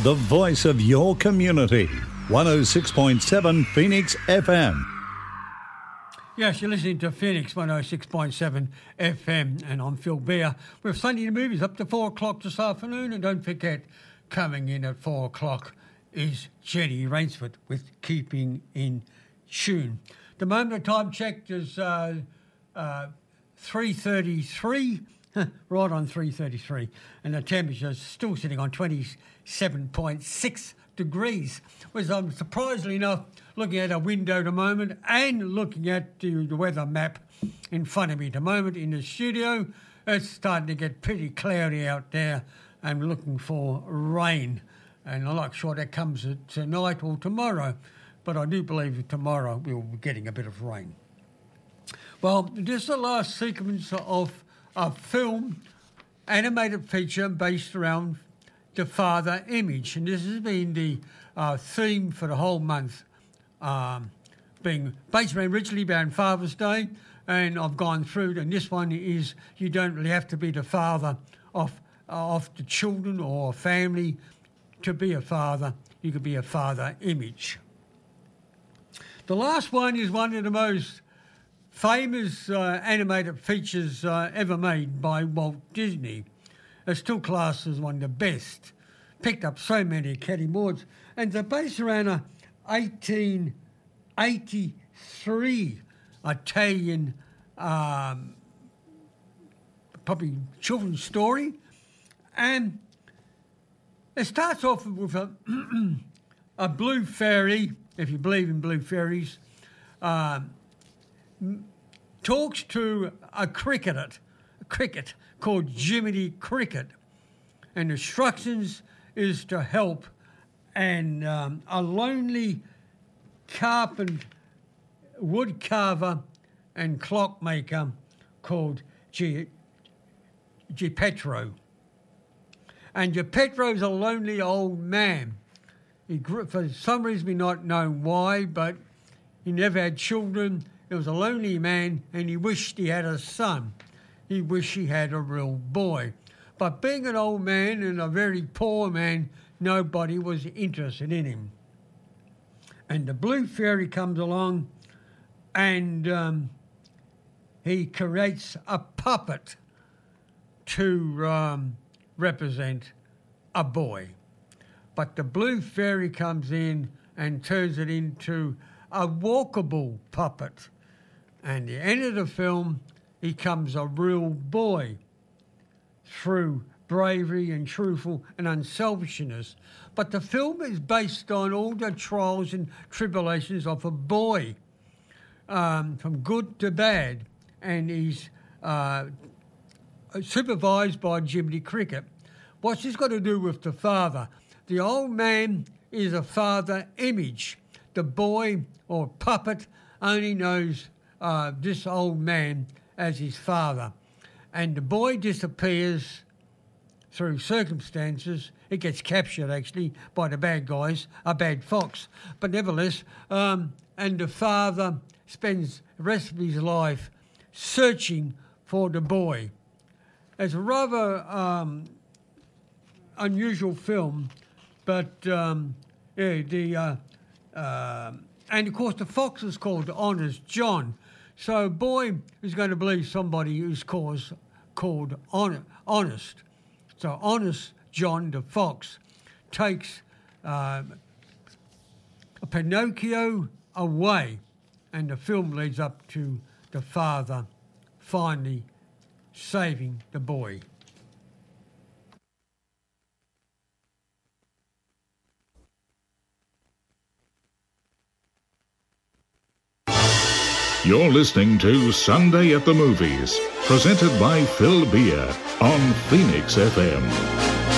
the voice of your community. 106.7 Phoenix FM. Yes, you're listening to Phoenix 106.7 FM, and I'm Phil Beer. We're Sunday movies up to 4 o'clock this afternoon, and don't forget, coming in at 4 o'clock is Jenny Rainsford with Keeping in Tune. The moment of time checked is 3:33, right on 3:33, and the temperature is still sitting on 27.6 degrees, which I'm surprisingly enough looking at a window at the moment and looking at the weather map in front of me at the moment in the studio. It's starting to get pretty cloudy out there and looking for rain, and I'm not sure that comes tonight or tomorrow, but I do believe that tomorrow we'll be getting a bit of rain. Well, this is the last sequence of a film, animated feature based around the father image, and this has been the theme for the whole month, being based originally around Father's Day, and I've gone through, and this one is you don't really have to be the father of the children or family to be a father. You could be a father image. The last one is one of the most famous animated features ever made by Walt Disney. It's still classed as one of the best. Picked up so many Academy Awards, and they're based around a 1883 Italian probably children's story, and it starts off with a blue fairy, if you believe in blue fairies, talks to a cricket called Jiminy Cricket, and instructions is to help and a lonely wood carver and clockmaker called Geppetto. And Geppetto's a lonely old man. He grew, for some reason we not know why, but he never had children. He was a lonely man, and he wished he had a son. He wished he had a real boy. But being an old man and a very poor man, nobody was interested in him. And the blue fairy comes along, and he creates a puppet to represent a boy. But the blue fairy comes in and turns it into a walkable puppet. And at the end of the film, he becomes a real boy through bravery and truthful and unselfishness. But the film is based on all the trials and tribulations of a boy, from good to bad, and he's supervised by Jiminy Cricket. What's this got to do with the father? The old man is a father image. The boy or puppet only knows this old man as his father. And the boy disappears through circumstances. It gets captured, actually, by the bad guys, a bad fox. But nevertheless, and the father spends the rest of his life searching for the boy. It's a rather unusual film, but and of course the fox is called Honest John. So a boy is going to believe somebody who's called Honest. So Honest John the fox takes Pinocchio away, and the film leads up to the father finally saving the boy. You're listening to Sunday at the Movies, presented by Phil Beer on Phoenix FM.